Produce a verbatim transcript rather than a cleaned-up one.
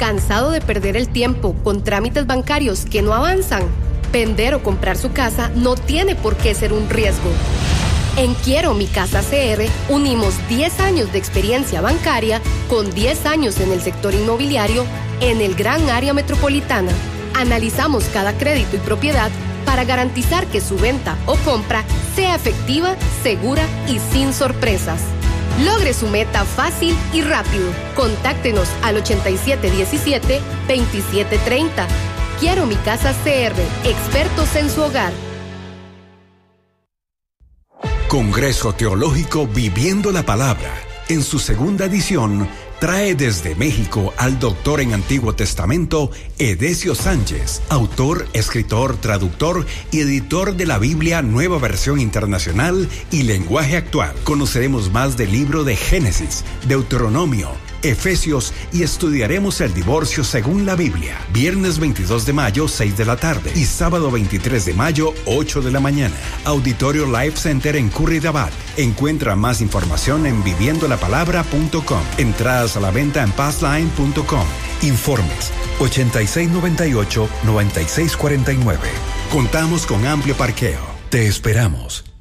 ¿Cansado de perder el tiempo con trámites bancarios que no avanzan? Vender o comprar su casa no tiene por qué ser un riesgo. En Quiero Mi Casa C R unimos diez años de experiencia bancaria con diez años en el sector inmobiliario en el gran área metropolitana. Analizamos cada crédito y propiedad para garantizar que su venta o compra sea efectiva, segura y sin sorpresas. Logre su meta fácil y rápido. Contáctenos al ochenta y siete diecisiete veintisiete treinta. Quiero Mi Casa C R, expertos en su hogar. Congreso Teológico Viviendo la Palabra, en su segunda edición, trae desde México al doctor en Antiguo Testamento, Edesio Sánchez, autor, escritor, traductor y editor de la Biblia Nueva Versión Internacional y Lenguaje Actual. Conoceremos más del libro de Génesis, Deuteronomio, Efesios y estudiaremos el divorcio según la Biblia. Viernes veintidós de mayo, seis de la tarde y sábado veintitrés de mayo, ocho de la mañana. Auditorio Life Center en Curridabat. Encuentra más información en viviendo la palabra punto com. Entradas a la venta en passline punto com. Informes ochenta y seis noventa y ocho, noventa y seis cuarenta y nueve. Contamos con amplio parqueo. Te esperamos.